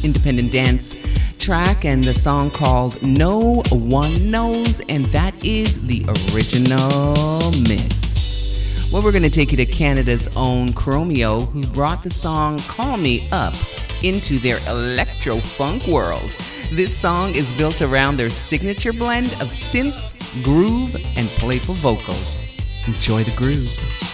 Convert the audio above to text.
independent dance track, and the song called No One Knows, and that is the original mix. Well, we're going to take you to Canada's own Chromeo, who brought the song Call Me Up into their electro-funk world. This song is built around their signature blend of synths, groove, and playful vocals. Enjoy the groove.